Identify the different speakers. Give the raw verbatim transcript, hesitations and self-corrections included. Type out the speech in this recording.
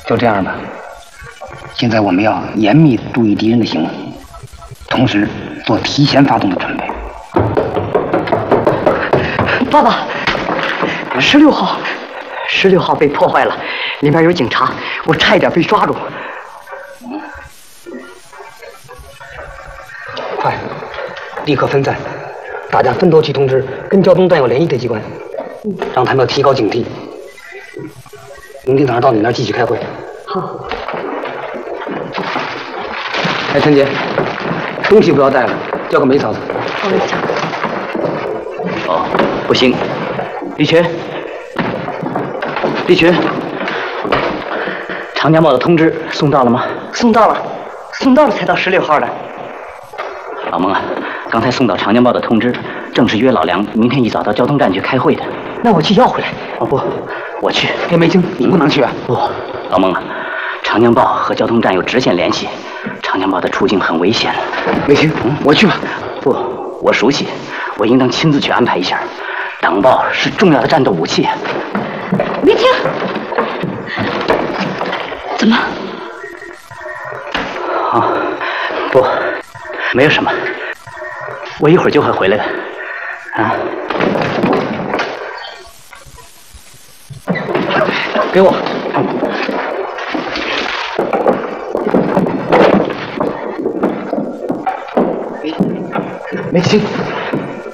Speaker 1: 就这样吧。现在我们要严密注意敌人的行为，同时做提前发动的准备。
Speaker 2: 爸爸，十六号，十六号被破坏了，里面有警察，我差一点被抓住。
Speaker 1: 快，立刻分散，大家分头去通知跟交通站有联系的机关，让他们要提高警惕。明天早上到你那儿继续开会。
Speaker 2: 好。
Speaker 1: 哎，陈姐，东西不要带了，交给梅嫂子。
Speaker 2: 好，梅嫂。
Speaker 3: 哦，不行，李群，李群，长江报的通知送到了吗？
Speaker 2: 送到了，送到了才到十六号的。
Speaker 3: 老蒙啊，刚才送到长江报的通知，正是约老梁明天一早到交通站去开会的。
Speaker 2: 那我去要回来。
Speaker 3: 哦不，我去。
Speaker 1: 哎，梅青，你不能去啊！
Speaker 3: 不，老蒙啊，长江报和交通站有直线联系，长江报的处境很危险。
Speaker 1: 梅青，嗯，我去吧。
Speaker 3: 不，我熟悉，我应当亲自去安排一下。党报是重要的战斗武器。
Speaker 4: 梅青，怎么？
Speaker 3: 啊，不，没有什么，我一会儿就会回来的。啊，
Speaker 1: 给我。梅青，